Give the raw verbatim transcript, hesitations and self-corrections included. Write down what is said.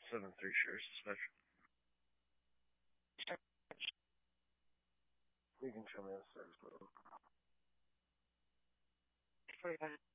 seven three shares dispatch. You can show me the service code. forty-five.